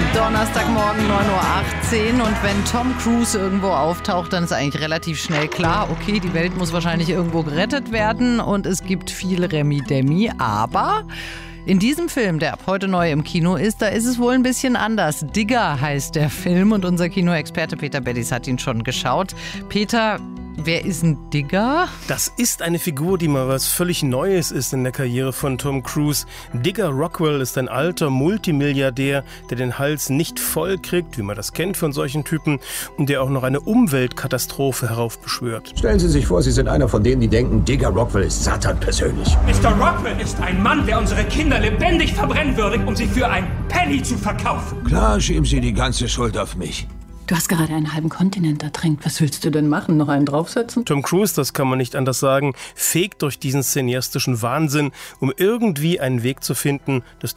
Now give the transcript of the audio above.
Donnerstagmorgen 9:18 Uhr und wenn Tom Cruise irgendwo auftaucht, dann ist eigentlich relativ schnell klar, okay, die Welt muss wahrscheinlich irgendwo gerettet werden und es gibt viel Remi-Demi, aber in diesem Film, der ab heute neu im Kino ist, da ist es wohl ein bisschen anders. Digger heißt der Film und unser Kinoexperte Peter Beddies hat ihn schon geschaut. Peter, wer ist ein Digger? Das ist eine Figur, die mal was völlig Neues ist in der Karriere von Tom Cruise. Digger Rockwell ist ein alter Multimilliardär, der den Hals nicht voll kriegt, wie man das kennt von solchen Typen, und der auch noch eine Umweltkatastrophe heraufbeschwört. Stellen Sie sich vor, Sie sind einer von denen, die denken, Digger Rockwell ist Satan persönlich. Mr. Rockwell ist ein Mann, der unsere Kinder lebendig verbrennen würde, um sie für ein Penny zu verkaufen. Klar, schieben Sie die ganze Schuld auf mich. Du hast gerade einen halben Kontinent ertränkt. Was willst du denn machen? Noch einen draufsetzen? Tom Cruise, das kann man nicht anders sagen, fegt durch diesen cineastischen Wahnsinn, um irgendwie einen Weg zu finden, dass